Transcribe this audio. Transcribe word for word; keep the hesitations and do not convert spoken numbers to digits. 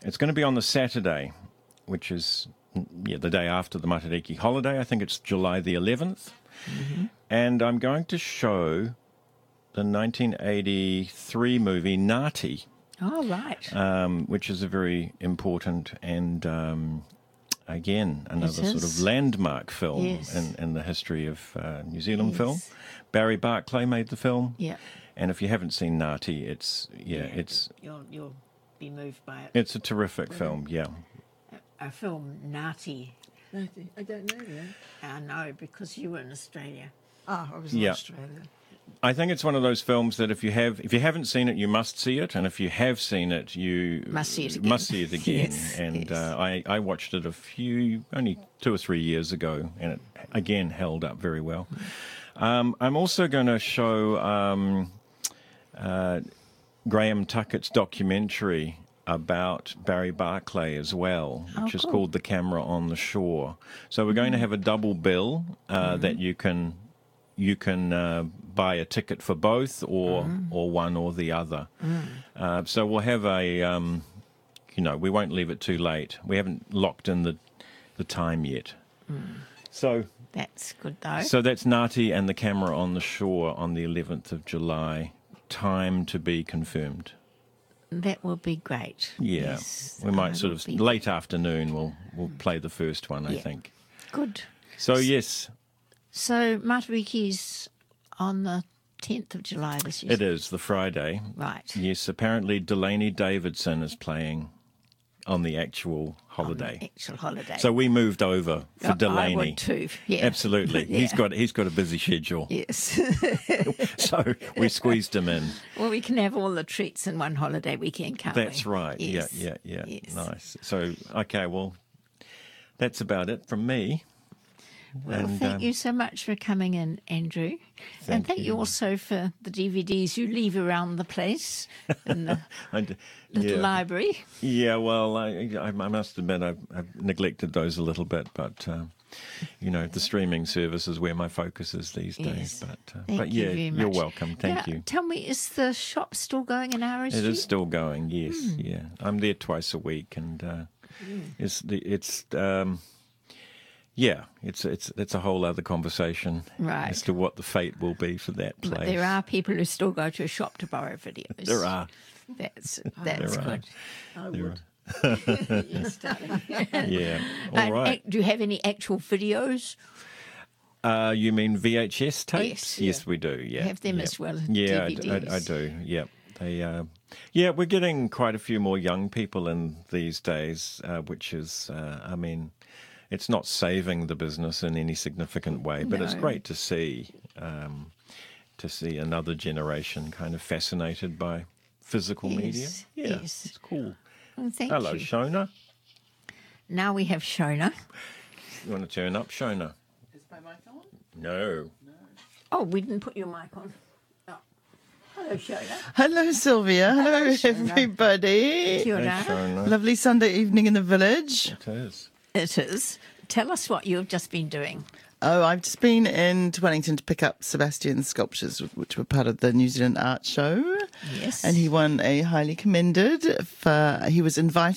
it's going to be on the Saturday, which is yeah the day after the Matariki holiday. I think it's July the eleventh. Mm-hmm. And I'm going to show the nineteen eighty-three movie Ngāti. Oh, right. Um, which is a very important and, um, again, another sort of landmark film yes. in, in the history of uh, New Zealand yes. film. Barry Barclay made the film. Yeah. And if you haven't seen Ngāti, it's, yeah, yeah it's... You'll, you'll be moved by it. It's a terrific film, yeah. A, a film, Ngāti. Ngāti. I don't know that. I know, because you were in Australia. Oh, I was in Yeah. Australia. I think it's one of those films that if you have, if you haven't seen it, you must see it, and if you have seen it, you Must see it again. Must see it again. Yes, and yes. Uh, I, I watched it a few, only two or three years ago, and it again held up very well. Um, I'm also going to show um, uh, Graham Tuckett's documentary about Barry Barclay as well, which Oh, is cool. called The Camera on the Shore. So we're going to have a double bill uh, Mm-hmm. that you can you can uh, buy a ticket for both, or Mm. or one or the other. Uh, so we'll have a, um, you know, we won't leave it too late. We haven't locked in the the time yet. So That's good, though. so that's Ngāti and The Camera on the Shore on the eleventh of July. Time to be confirmed. That will be great. Yeah, Yes, we might I sort will of be- late afternoon. We'll we'll play the first one, I Yeah. think. Good. So yes, So Matariki's on the tenth of July this year. it is the Friday. Right. Yes, apparently Delaney Davidson is playing on the actual holiday. On the actual holiday. So we moved over for I- Delaney. I would too. Yeah. Absolutely, he's Yeah. got he's got a busy schedule, Yes. so we squeezed him in. Well, we can have all the treats in one holiday weekend, can't we? That's right. Yes. Yeah, yeah, yeah. Yes. Nice. So okay, well, that's about it from me. Well, And, thank um, you so much for coming in, Andrew. Thank and thank you. you. also for the D V Ds you leave around the place in the I d- little yeah. library. Yeah, well, I, I, I must admit I've, I've neglected those a little bit, but um, you know, the streaming service is where my focus is these days. Yes. But uh, Thank but you yeah, very much. you're welcome. Thank Now, you. Tell me, is the shop still going in Ara It Street? is still going. Yes, Hmm. yeah. I'm there twice a week, and uh, it's the it's. Um, Yeah, it's it's it's a whole other conversation Right. as to what the fate will be for that place. But there are people who still go to a shop to borrow videos. There are. That's that's There are. good. I There would. Yes, darling. Yeah. All And right. ac- do you have any actual videos? Uh, you mean V H S Yes. tapes? Yes, we do. Yeah. Have them yeah. as well as Yeah, I D V d- I, Ds. I do. Yeah. They. Uh, yeah, we're getting quite a few more young people in these days, uh, which is, uh, I mean, it's not saving the business in any significant way, but it's No. great to see, um, to see another generation kind of fascinated by physical media. Yes, Yeah, yes. it's cool. Well, thank Hello, you. Shona. Now we have Shona. You want to turn up, Shona? Is my mic on? No. Oh, we didn't put your mic on. Oh. Hello, Shona. Hello, Sylvia. Hello, Shona. everybody. Kia Hey, ora. Shona. Lovely Sunday evening in the village. It is. It is. Tell us what you've just been doing. Oh, I've just been in to Wellington to pick up Sebastian's sculptures, which were part of the New Zealand Art Show. Yes. And he won a highly commended for, he was invited